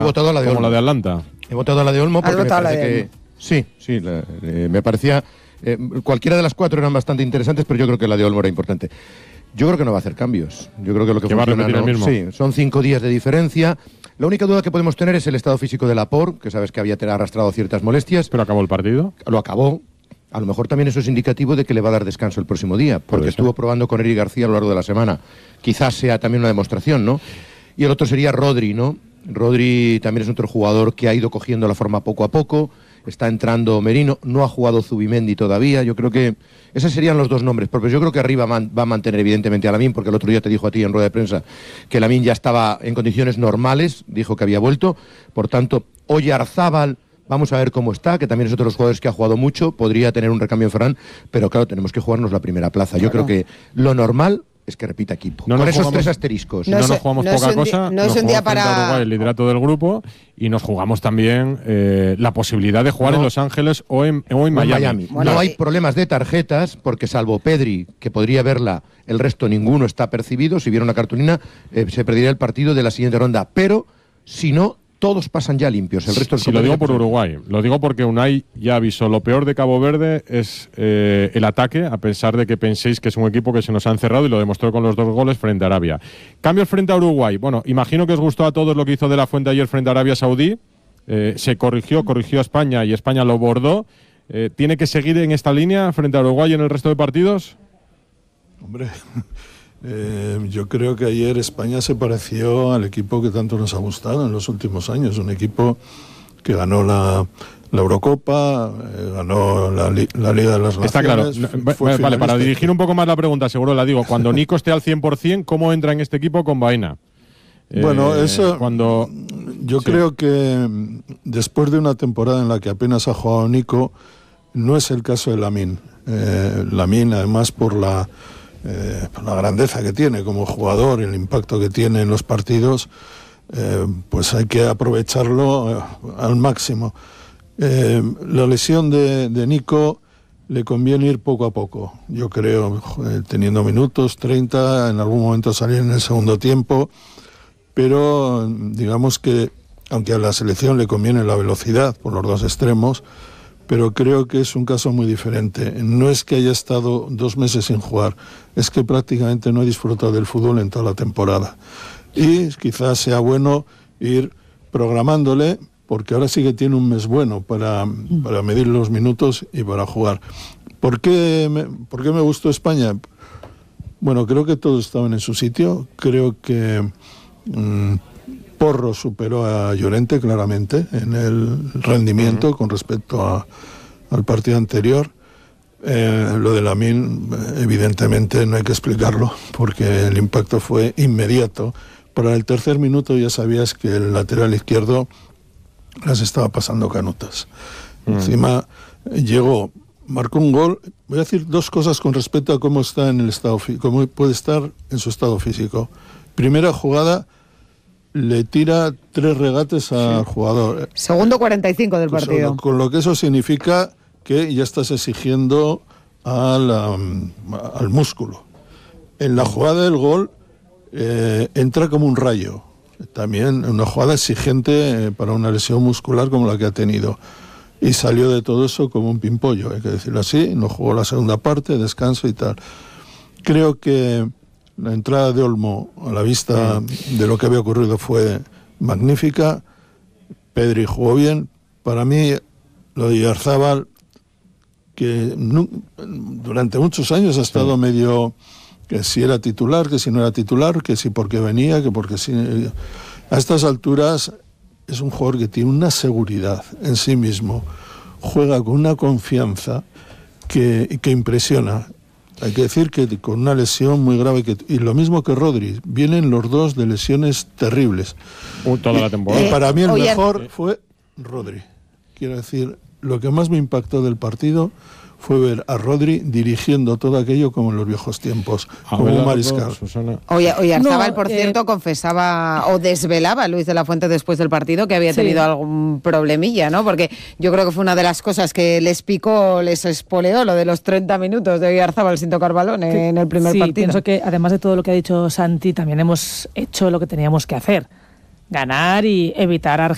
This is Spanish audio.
He votado a la de Olmo. Como la de Atlanta. He votado a la de Olmo porque me parece que... Sí, me parecía... cualquiera de las cuatro eran bastante interesantes, pero yo creo que la de Olmo era importante. Yo creo que no va a hacer cambios. Yo creo que lo que va a repetir el mismo. Sí, son 5 días de diferencia. La única duda que podemos tener es el estado físico de Laporte, que sabes que había arrastrado ciertas molestias. ¿Pero acabó el partido? Lo acabó. A lo mejor también eso es indicativo de que le va a dar descanso el próximo día, porque estuvo probando con Eric García a lo largo de la semana. Quizás sea también una demostración, ¿no? Y el otro sería Rodri, ¿no? Rodri también es otro jugador que ha ido cogiendo la forma poco a poco. Está entrando Merino, no ha jugado Zubimendi todavía. Yo creo que esos serían los dos nombres, porque yo creo que arriba va a mantener evidentemente a Lamine, porque el otro día te dijo a ti en rueda de prensa que Lamine ya estaba en condiciones normales, dijo que había vuelto. Por tanto, Oyarzábal, vamos a ver cómo está, que también es otro de los jugadores que ha jugado mucho, podría tener un recambio en Ferran, pero claro, tenemos que jugarnos la primera plaza. Yo creo que lo normal es que repita equipo. Con esos 3 asteriscos. No nos jugamos poca cosa. No es un día para Uruguay el liderato del grupo y nos jugamos también la posibilidad de jugar en Los Ángeles o en Miami. Bueno, no hay problemas de tarjetas porque salvo Pedri, que podría verla, el resto ninguno está percibido. Si viera una cartulina, se perdería el partido de la siguiente ronda. Pero si no, todos pasan ya limpios. El resto lo digo por Uruguay. Lo digo porque Unai ya avisó. Lo peor de Cabo Verde es el ataque, a pesar de que penséis que es un equipo que se nos ha encerrado y lo demostró con los 2 goles frente a Arabia. Cambios frente a Uruguay. Bueno, imagino que os gustó a todos lo que hizo De la Fuente ayer frente a Arabia Saudí. Se corrigió a España y España lo bordó. ¿Tiene que seguir en esta línea frente a Uruguay en el resto de partidos? Hombre... yo creo que ayer España se pareció al equipo que tanto nos ha gustado en los últimos años, un equipo que ganó la Eurocopa, ganó la Liga de las Naciones. Está claro. Vale, para dirigir un poco más la pregunta, seguro la digo, cuando Nico esté al 100%, ¿cómo entra en este equipo con Baena? Bueno, eso yo creo que después de una temporada en la que apenas ha jugado Nico, no es el caso de Lamine. Lamine, además, por la grandeza que tiene como jugador y el impacto que tiene en los partidos, pues hay que aprovecharlo al máximo. La lesión de Nico le conviene ir poco a poco, yo creo, teniendo minutos, 30, en algún momento salir en el segundo tiempo, pero digamos que, aunque a la selección le conviene la velocidad por los 2 extremos, pero creo que es un caso muy diferente. No es que haya estado 2 meses sin jugar, es que prácticamente no ha disfrutado del fútbol en toda la temporada. Y quizás sea bueno ir programándole, porque ahora sí que tiene un mes bueno para medir los minutos y para jugar. ¿Por qué me gustó España? Bueno, creo que todos estaban en su sitio. Creo que Porro superó a Llorente claramente en el rendimiento con respecto al partido anterior. Lo de Lamine, evidentemente no hay que explicarlo porque el impacto fue inmediato. Para el 3er minuto ya sabías que el lateral izquierdo las estaba pasando canutas. Encima llegó, marcó un gol. Voy a decir 2 cosas con respecto a cómo está en el estado, cómo puede estar en su estado físico. Primera jugada, le tira 3 regates al jugador. Segundo 45 del partido. Con lo que eso significa que ya estás exigiendo al músculo. En la jugada del gol entra como un rayo. También una jugada exigente para una lesión muscular como la que ha tenido. Y salió de todo eso como un pimpollo, hay que decirlo así. No jugó la segunda parte, descanso y tal. Creo que la entrada de Olmo, a la vista de lo que había ocurrido, fue magnífica. Pedri jugó bien. Para mí, lo de Oyarzábal, que durante muchos años ha estado medio, que si era titular, que si no era titular, que si porque venía, que porque si... A estas alturas es un jugador que tiene una seguridad en sí mismo, juega con una confianza que impresiona. Hay que decir que con una lesión muy grave, y lo mismo que Rodri, vienen los 2 de lesiones terribles. Toda la temporada. Y para mí el mejor fue Rodri. Quiero decir, lo que más me impactó del partido fue ver a Rodri dirigiendo todo aquello como en los viejos tiempos, como un mariscal. Oyarzábal, por cierto, confesaba o desvelaba a Luis de la Fuente después del partido que había tenido algún problemilla, ¿no? Porque yo creo que fue una de las cosas que les picó, les espoleó lo de los 30 minutos de Oyarzábal sin tocar balón en el primer partido. Pienso que además de todo lo que ha dicho Santi, también hemos hecho lo que teníamos que hacer. Ganar y evitar a